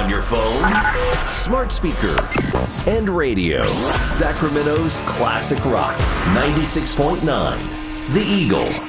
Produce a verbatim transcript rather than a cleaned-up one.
On your phone, smart speaker, and radio. Sacramento's classic rock, ninety-six point nine. The Eagle.